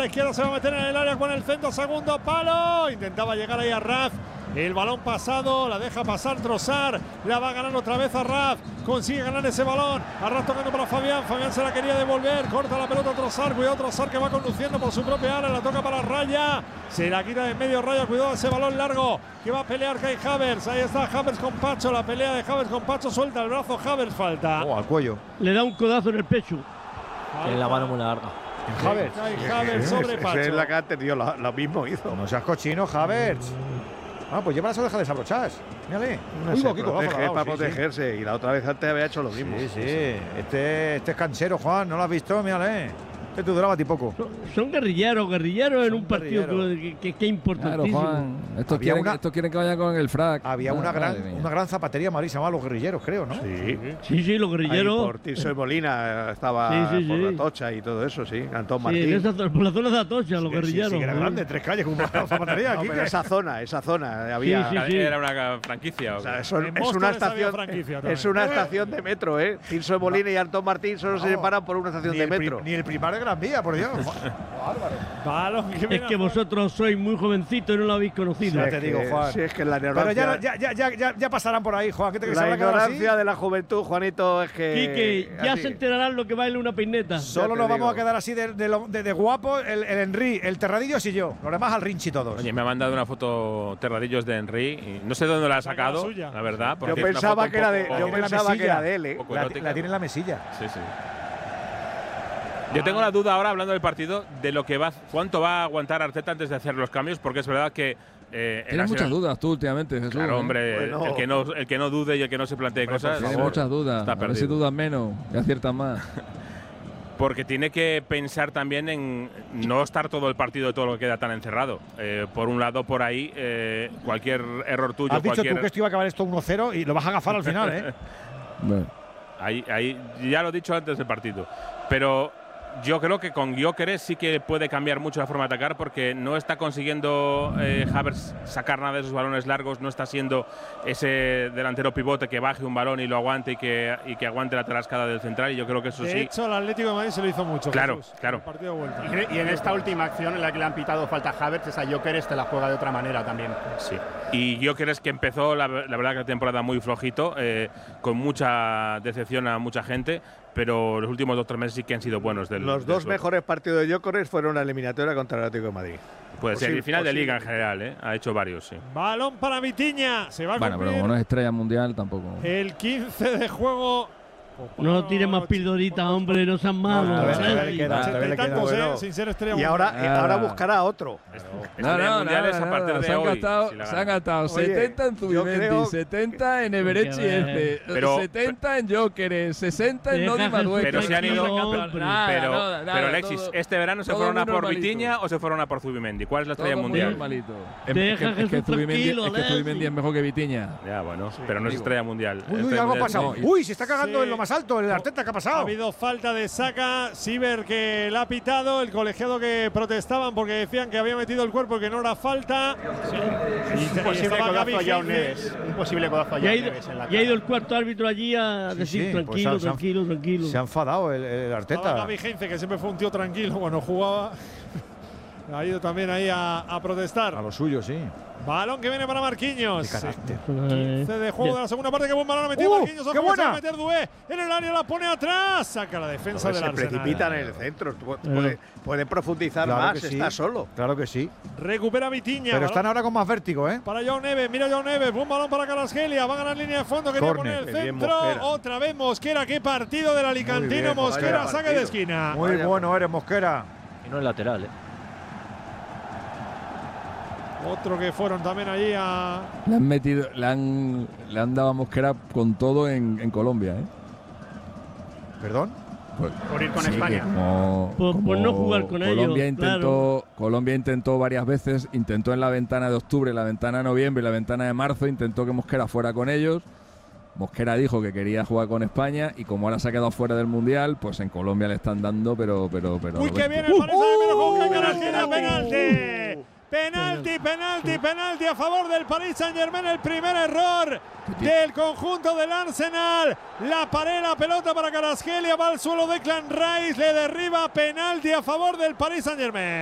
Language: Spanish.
la izquierda, se va a meter en el área con el centro, segundo palo. Intentaba llegar ahí a Raf. El balón pasado, la deja pasar Trossard, la va a ganar otra vez a Raf, consigue ganar ese balón, a Raf tocando para Fabián, Fabián se la quería devolver, corta la pelota Trossard, cuidado Trossard que va conduciendo por su propia área, la toca para Raya, se la quita de en medio Raya, cuidado ese balón largo, que va a pelear Kai Havertz, ahí está Havertz con Pacho, la pelea de Havertz con Pacho, suelta el brazo, Havertz falta. Al cuello. Le da un codazo en el pecho. Tiene la mano muy larga. Havertz. Havertz sobre Pacho. Esa es la que ha tenido, lo mismo hizo. No seas cochino, Havertz. Pues lleva las orejas desabrocharse. Mírale. Para protegerse. Y la otra vez antes había hecho lo mismo. Sí. Este es canchero, Juan. ¿No lo has visto? Mírale. Este duraba a ti poco. Son guerrilleros en un partido que importantísimo. Claro, Juan. Estos quieren que vayan con el frac. Había una gran zapatería en Madrid, se llamaba Los Guerrilleros, creo, ¿no? Sí, los guerrilleros. Ahí por Tirso de Molina estaba por la Atocha y todo eso, sí. Antón Martín. Por la zona de Atocha, los guerrilleros. Sí, que era grande, 3 calles con una zapatería. Pero esa zona había. Era una franquicia. O sea, es una estación de metro, ¿eh? Tirso de Molina y Antón Martín solo se separan por una estación de metro. Ni el primario de Gran Vía, por Dios. Balón es que vosotros sois muy jovencitos y no lo habéis conocido. Ya te digo, Juan. Sí, es que la ignorancia. Pero ya pasarán por ahí, Juan. ¿Qué te crees? La ignorancia de la juventud, Juanito, es que. Quique, ya se enterarán lo que vale una peineta. Solo nos vamos a quedar así de guapo el Henry, el Terradillos y yo. Los demás al Rinchi todos. Oye, me ha mandado una foto Terradillos de Henry. Y no sé dónde la ha sacado, la verdad. Yo pensaba que era de él, ¿eh? La tiene en la mesilla. Sí. Yo tengo la duda ahora, hablando del partido, de lo que cuánto va a aguantar Arteta antes de hacer los cambios, porque es verdad que tienes muchas dudas tú últimamente, Jesús. Claro, hombre, bueno. el que no dude y el que no se plantee cosas. Tienes muchas dudas. A ver si dudas menos y aciertas más. Porque tiene que pensar también en no estar todo el partido de todo lo que queda tan encerrado. Por un lado, por ahí, cualquier error tuyo. Has dicho tú que esto iba a acabar esto 1-0 y lo vas a agafar al final, ¿eh? Bueno. Ahí ya lo he dicho antes del partido. Pero yo creo que con Gyökeres sí que puede cambiar mucho la forma de atacar, porque no está consiguiendo Havertz sacar nada de esos balones largos, no está siendo ese delantero pivote que baje un balón y lo aguante y que aguante la tarascada del central, y yo creo que eso sí. De hecho, el Atlético de Madrid se lo hizo mucho. Claro, Jesús, claro. El partido de vuelta. Y en esta última acción en la que le han pitado falta a Havertz, esa Gyökeres te la juega de otra manera también. Sí. Y Gyökeres, que empezó la verdad que la temporada muy flojito, con mucha decepción a mucha gente, pero los últimos 2 o 3 meses sí que han sido buenos. Los dos mejores partidos de Gyökeres fueron la eliminatoria contra el Atlético de Madrid. Puede ser, el final de Liga en general, ha hecho varios, sí. Balón para Vitinha, se va a cumplir. Pero como no es estrella mundial tampoco. El 15 de juego. No tires más pildoritas, hombre, no sean malos. Sin ser estrella. Y ahora buscará otro. Se han gastado 70 en Zubimendi, 70 en Eberechi, 70 en Gyökeres, 60 en Nodi Madueca. Pero se han ido. Pero Alexis, ¿este verano se fueron a por Vitinha o se fueron a por Zubimendi? ¿Cuál es la estrella mundial? Es que Zubimendi es mejor que Vitinha. Ya, bueno, pero no es estrella mundial. Uy, algo ha pasado. Uy, se está cagando en lo más alto, el Arteta, ¿qué ha pasado? Ha habido falta de Saka, Siver que la ha pitado, el colegiado que protestaban porque decían que había metido el cuerpo y que no era falta. Un posible codazo a Joao Neves. Un posible codazo a Joao Neves en la cara. Y ha ido el cuarto árbitro allí a decir tranquilo. Se ha enfadado el Arteta. Gaby Heinze, que siempre fue un tío tranquilo cuando jugaba. Ha ido también ahí a protestar. A lo suyo, sí. Balón que viene para Marquinhos. 15 de juego de la segunda parte. Qué buen balón ha metido Marquinhos. ¡Qué buena! Va a meter Doué en el área, la pone atrás. Saca la defensa del Arsenal. Se precipitan en el centro. Puede profundizar más, está solo. Claro que sí. Recupera Vitinha. Pero están ahora con más vértigo, ¿eh? Para Joao Neves. Mira Joao Neves. Buen balón para Kvaratskhelia. Va a ganar línea de fondo. Quería poner el centro. Otra vez Mosquera. Qué partido del alicantino. Mosquera, saque de esquina. Muy bueno eres, Mosquera. Y no es lateral, Otro que fueron también allí a. Le han dado a Mosquera con todo en Colombia, ¿Perdón? Por ir con España. Por no jugar con ellos. Colombia intentó varias veces, intentó en la ventana de octubre, la ventana de noviembre y la ventana de marzo, intentó que Mosquera fuera con ellos. Mosquera dijo que quería jugar con España y como ahora se ha quedado fuera del Mundial, pues en Colombia le están dando, pero. ¡Uy, que viene el Paris Saint-Germain con Kvaratskhelia! ¡Penalti! Penalti a favor del Paris Saint-Germain. El primer error del conjunto del Arsenal. La pared, la pelota para Kvaratskhelia. Va al suelo Declan Rice. Le derriba. Penalti a favor del Paris Saint-Germain.